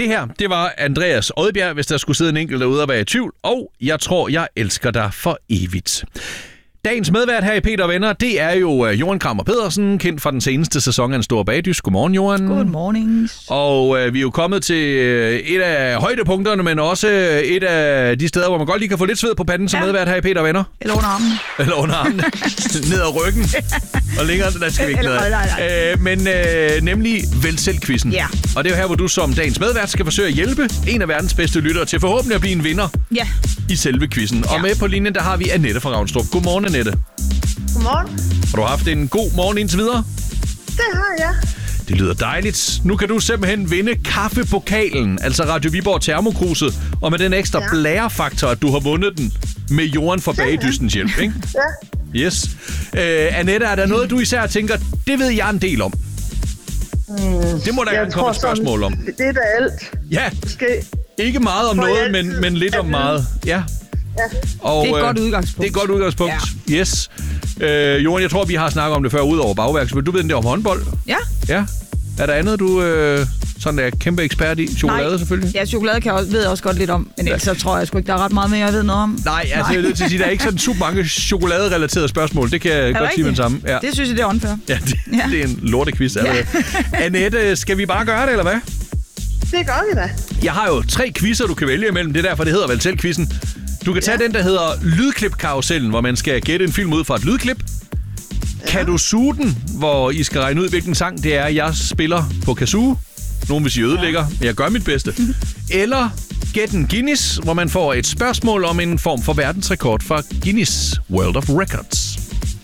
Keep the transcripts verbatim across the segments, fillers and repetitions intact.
Det her, det var Andreas Odbjerg, hvis der skulle sidde en enkelt derude og være i tvivl. Og jeg tror, jeg elsker dig for evigt. Dagens medvært her i Peter og Venner, det er jo Johan Krammer Pedersen, kendt fra den seneste sæson af En Stor Bagdyst. Godmorgen, Johan. Good morning. Og øh, vi er jo kommet til øh, et af højdepunkterne, men også et af de steder, hvor man godt lige kan få lidt sved på panden som ja. medvært her i Peter og Venner. Eller under armene. Eller under armene. Ned ad ryggen. Og længere, der skal vi ikke ned ad. Øh, men øh, nemlig Vælg Selv-quizzen. Ja. Og det er jo her, hvor du som dagens medvært skal forsøge at hjælpe en af verdens bedste lyttere til forhåbentlig at blive en vinder ja. i selve quizzen. Ja. Og med på linjen, der har vi Annette fra Ravnstrup. Godmorgen, Annette. Godmorgen. Har du haft en god morgen indtil videre? Det har jeg. Det lyder dejligt. Nu kan du simpelthen vinde kaffepokalen, altså Radio Viborg Termokruset, og med den ekstra ja. blærefaktor, at du har vundet den med Johan fra Bagedystens hjælp, ikke? Ja. Yes. Øh, Annette, er der noget, du især tænker, det ved jeg en del om? Mm, det må der gerne komme et spørgsmål sådan, om. Det er da alt. Ja. Måske. Ikke meget om noget, men, men lidt om meget. Ja. Ja. Og, det er et øh, godt udgangspunkt. Det er et godt udgangspunkt. Ja. Yes. Øh, Johan, jeg tror, vi har snakket om det før, ud over bagværk. Så vil du vide det om håndbold? Ja. Ja. Er der andet, du øh, sådan er kæmpe ekspert i? Chokolade Nej. selvfølgelig? Ja, chokolade kan jeg også, ved jeg også godt lidt om. Men ellers så tror jeg sgu ikke, der er ret meget mere, jeg ved noget om. Nej, altså Nej. jeg er nødt til at sige, der er ikke sådan super mange chokolade-relaterede spørgsmål. Det kan jeg er godt sige med det samme. Ja. Det synes jeg, det er unfair. Ja, det, ja. det er en lortequiz. Ja. Annette, skal vi bare gøre det, eller hvad? Det gør vi da. Jeg har jo tre quizzer, du kan vælge imellem. Det er derfor, det hedder Vælg Selv-quizzen. Du kan tage ja. den, der hedder Lydklip-karusellen, hvor man skal gætte en film ud fra et lydklip. Ja. Kan du suge den, hvor I skal regne ud, hvilken sang det er, jeg spiller på kazoo? Nogen vil sige ødelægger, ja. men jeg gør mit bedste. Eller Gæt en Guinness, hvor man får et spørgsmål om en form for verdensrekord fra Guinness World of Records.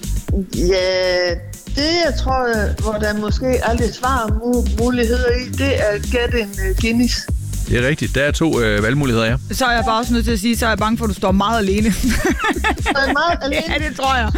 Ja, det jeg tror, hvor der måske er lidt svarmuligheder i, det er Gæt en uh, Guinness. Det er rigtigt. Der er to øh, valgmuligheder, ja. Så er jeg bare også nødt til at sige, så er jeg bange for, at du står meget alene. Så er jeg meget alene? Ja, det tror jeg.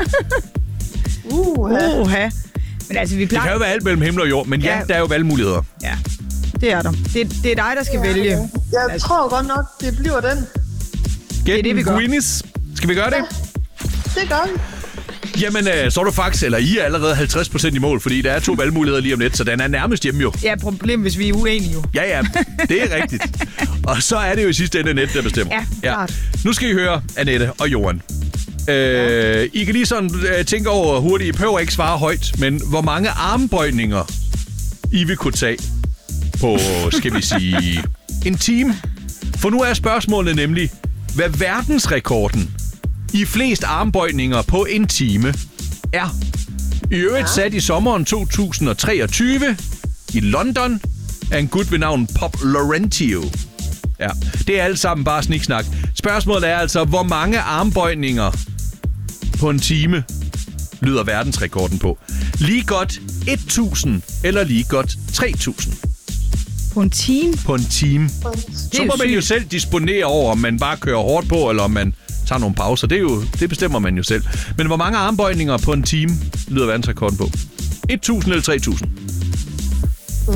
Uha. Uha. Men altså, vi plejer... Det kan jo være alt mellem himmel og jord, men ja, ja der er jo valgmuligheder. Ja, det er der. Det, det er dig, der skal ja, vælge. Ja. Jeg altså. tror godt nok, det bliver den. Gæt det, det, Guinness. Skal vi gøre det? Ja, det gør vi. Jamen, øh, så er du faktisk, eller I er allerede halvtreds procent i mål, fordi der er to valgmuligheder lige om lidt, så den er nærmest hjemme jo. Ja, problem, hvis vi er uenige jo. Ja, ja, det er rigtigt. Og så er det jo i sidste ende Annette, der bestemmer. Ja, klart. Ja. Nu skal I høre Annette og Johan. Øh, ja. I kan lige sådan øh, tænke over hurtigt, I behøver ikke svare højt, men hvor mange armbøjninger I vil kunne tage på, skal vi sige, en time? For nu er spørgsmålet nemlig, hvad verdensrekorden i flest armbøjninger på en time er. I øvrigt ja. sat i sommeren to tusind og treogtyve i London af en gut ved navn Pop Laurentio. Ja, det er alt sammen bare sniksnak. Spørgsmålet er altså, hvor mange armbøjninger på en time lyder verdensrekorden på? Lige godt tusind eller lige godt tre tusind? På en time? På en time. Så må man jo selv disponere over, om man bare kører hårdt på, eller om man tager nogle pauser. Det, er jo, det bestemmer man jo selv. Men hvor mange armbøjninger på en time lyder verdensrekorden på? tusind eller tre tusind? Mm.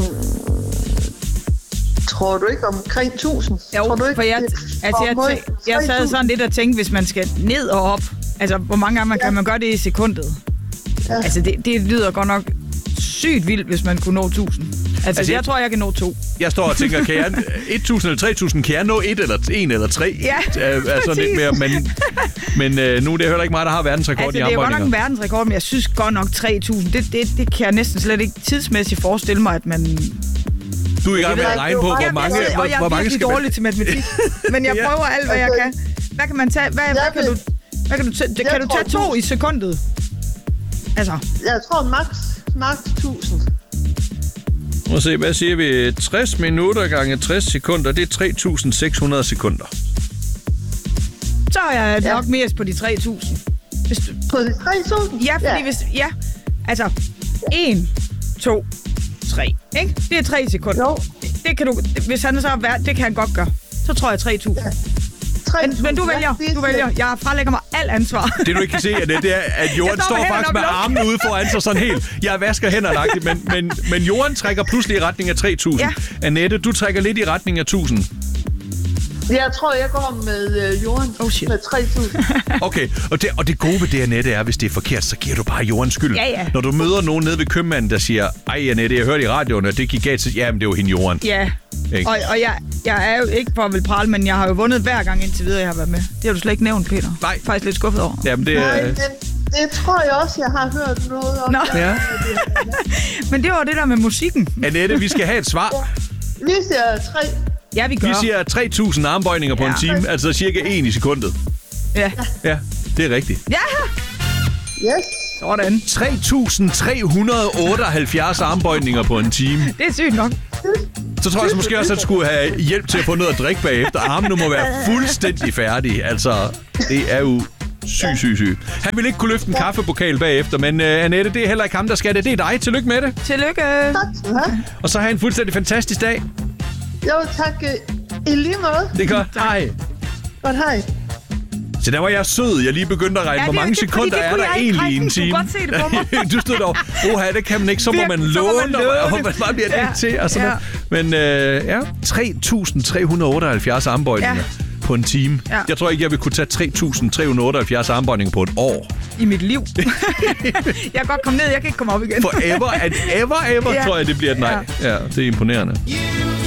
Tror du ikke omkring tusind? Jo, tror du ikke, for jeg, altså jeg, jeg, jeg sad sådan lidt og tænkte, hvis man skal ned og op, altså hvor mange gange man, ja. kan man gøre det i sekundet? Ja. Altså det, det lyder godt nok sygt vildt, hvis man kunne nå tusind. Altså, altså jeg, jeg tror, jeg kan nå to. Jeg står og tænker, kan jeg tusind eller tre tusind, kan jeg nå et eller en eller tre? Ja, altså lidt mere, men, men øh, nu er det heller ikke mig, der har verdensrekord altså, i armbøjninger. Altså, det er jo godt nok en verdensrekord, men jeg synes godt nok tre tusind. Det, det, det kan jeg næsten slet ikke tidsmæssigt forestille mig, at man... Du er i gang med at regne på, hvor mange... Jeg, hvor, og jeg er hvor mange virkelig dårlig til matematik, men jeg prøver alt, hvad jeg kan. Hvad kan man tage? Hvad, hvad kan du... Hvad kan du, tage, kan du tage to i sekundet? Altså... Jeg tror max, max tusind. Må se, hvad siger vi? tres minutter gange tres sekunder, det er tre tusind seks hundrede sekunder. Så er jeg ja. nok mere på de tre tusind. Hvis du... På de tre tusind? Ja, fordi ja. hvis... Ja, altså... en, to, tre, ikke? Det er tre sekunder. Jo. Det, det kan du... Hvis han så er værd, det kan han godt gøre. Så tror jeg tre tusind. Ja. Men, men du vælger, du vælger. Jeg frelægger mig alt ansvar. Det du ikke kan se, er det, det er, at Johan står faktisk med armene ude foran sig sådan helt. Jeg vasker hænderne, men, men, men Johan trækker pludselig i retning af tre tusind. Ja. Annette, du trækker lidt i retning af tusind. Jeg tror, jeg går med øh, jorden oh, shit. med tre tusind. Okay, og det, og det gode ved det, Annette, er, hvis det er forkert, så giver du bare jorden skyld. Ja, ja. Når du møder nogen nede ved købmanden, der siger, ej, Annette, jeg hørte i radioen, at det gik galt, så jamen, det var hende jorden. Ja, ikke? og, og jeg, jeg er jo ikke for at vil prale, men jeg har jo vundet hver gang indtil videre, jeg har været med. Det har du slet ikke nævnt, Peter. Nej. Faktisk lidt skuffet over. Jamen, det er... Nej, det, det tror jeg også, jeg har hørt noget om. Nå. Ja. Men det var det der med musikken. Annette, vi skal have et svar. Vi siger tre. Ja, vi gør. Vi siger tre tusind armbøjninger på Ja. en time, altså cirka en i sekundet. Ja. Ja, det er rigtigt. Ja! Yes. Sådan. tre tusind tre hundrede otteoghalvfjerds armbøjninger på en time. Det er sygt nok. Så tror jeg så måske også, at jeg skulle have hjælp til at få noget at drikke bagefter. Armen nu må være fuldstændig færdig. Altså, det er jo syg, syg, syg. Han vil ikke kunne løfte en kaffepokal bagefter, men uh, Annette, det er heller ikke ham, der skal det. Det er dig. Tillykke med det. Tillykke. Tak skal du have. Og så have en fuldstændig fantastisk dag. Jo, tak. I lige måde. Det er godt. Hej. Godt, hej. Så der var jeg sød. Jeg lige begyndte at regne, Ja, hvor det- mange det er fordi, sekunder det er kunne der jeg ikke egentlig i en regne. Du time. kunne godt se det på mig. Du stod der, oha, det kan man ikke. Så må man Virkelig, så må låne, man og låne. og hvad bliver det Ja. til? Og sådan Ja. noget. Men øh, ja, tre tusind tre hundrede otteoghalvfjerds armbøjninger Ja. på en time. Ja. Jeg tror ikke, jeg vil kunne tage tre tusind tre hundrede otteoghalvfjerds armbøjninger på et år. I mit liv. Jeg kan godt komme ned, jeg kan ikke komme op igen. Forever and ever, ever, Ja. tror jeg, det bliver et nej. Ja, det er imponerende.